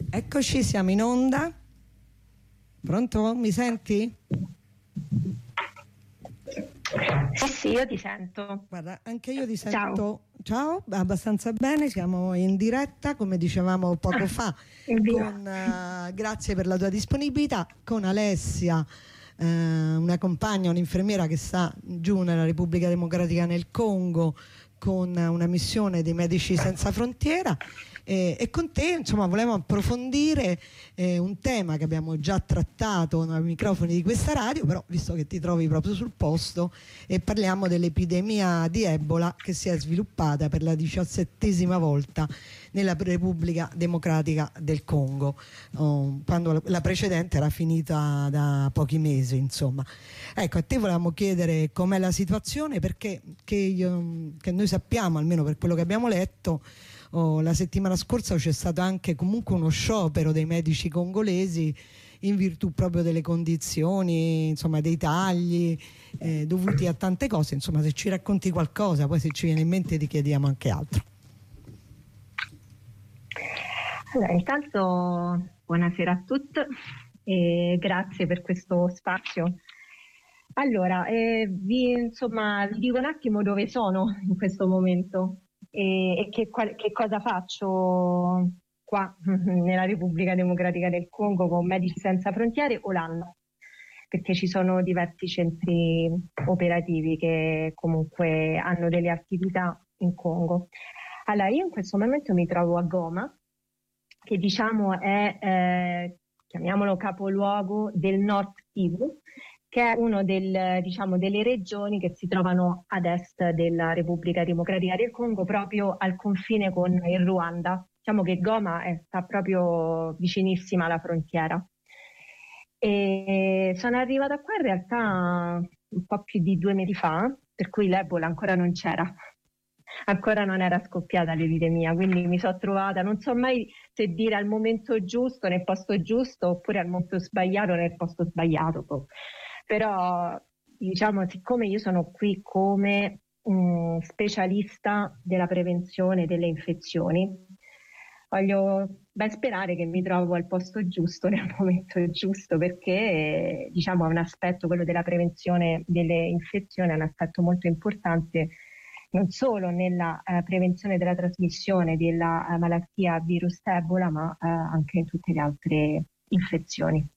Eccoci, siamo in onda. Pronto? Mi senti? Sì, io ti sento. Guarda, anche io ti sento. Ciao, abbastanza bene, siamo in diretta, come dicevamo poco fa, grazie per la tua disponibilità, con Alessia, una compagna, un'infermiera che sta giù nella Repubblica Democratica nel Congo con una missione dei Medici Senza Frontiera, e con te insomma volevamo approfondire un tema che abbiamo già trattato nei microfoni di questa radio, però visto che ti trovi proprio sul posto, parliamo dell'epidemia di Ebola che si è sviluppata per la 17ª volta nella Repubblica Democratica del Congo, quando la precedente era finita da pochi mesi, insomma. Ecco, a te volevamo chiedere com'è la situazione, perché che noi sappiamo, almeno per quello che abbiamo letto, la settimana scorsa c'è stato anche comunque uno sciopero dei medici congolesi in virtù proprio delle condizioni, insomma, dei tagli dovuti a tante cose. Insomma, se ci racconti qualcosa, poi se ci viene in mente ti chiediamo anche altro. Allora, intanto buonasera a tutti e grazie per questo spazio. Allora, vi dico un attimo dove sono in questo momento e che cosa faccio qua nella Repubblica Democratica del Congo con Medici Senza Frontiere, Olanda, perché ci sono diversi centri operativi che comunque hanno delle attività in Congo. Allora, io in questo momento mi trovo a Goma, che diciamo è, chiamiamolo capoluogo del Nord Kivu, che è una delle regioni che si trovano ad est della Repubblica Democratica del Congo, proprio al confine con il Ruanda. Diciamo che Goma sta proprio vicinissima alla frontiera. E sono arrivata qua in realtà un po' più di 2 mesi fa, per cui l'Ebola ancora non c'era. Ancora non era scoppiata l'epidemia, quindi mi sono trovata, non so mai se dire al momento giusto, nel posto giusto, oppure al momento sbagliato, nel posto sbagliato. Però, diciamo, siccome io sono qui come specialista della prevenzione delle infezioni, voglio ben sperare che mi trovo al posto giusto nel momento giusto, perché diciamo è un aspetto, quello della prevenzione delle infezioni, è un aspetto molto importante non solo nella prevenzione della trasmissione della malattia virus Ebola, ma anche in tutte le altre infezioni.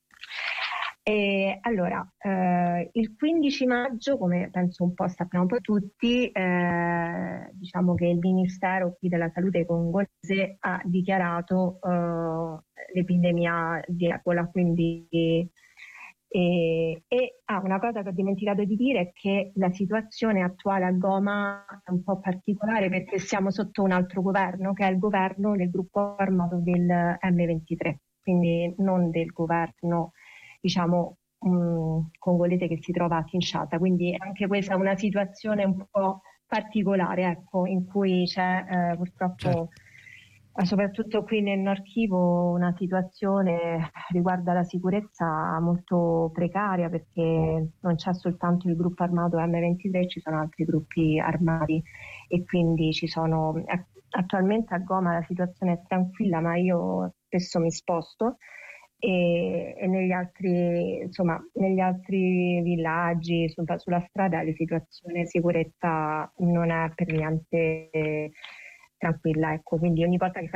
E allora, il 15 maggio, come penso un po' sappiamo un po' tutti, diciamo che il Ministero qui della Salute congolese ha dichiarato l'epidemia di Ebola, quindi una cosa che ho dimenticato di dire è che la situazione attuale a Goma è un po' particolare perché siamo sotto un altro governo, che è il governo del gruppo armato del M23, quindi non del governo, diciamo, congolese che si trova a Kinshasa. Quindi anche questa è una situazione un po' particolare, ecco, in cui c'è purtroppo... soprattutto qui nel Nord Kivu una situazione riguardo alla sicurezza molto precaria, perché non c'è soltanto il gruppo armato M23, ci sono altri gruppi armati e quindi ci sono attualmente a Goma la situazione è tranquilla, ma io spesso mi sposto e negli altri villaggi sulla strada la situazione di sicurezza non è per niente tranquilla, ecco, quindi ogni volta che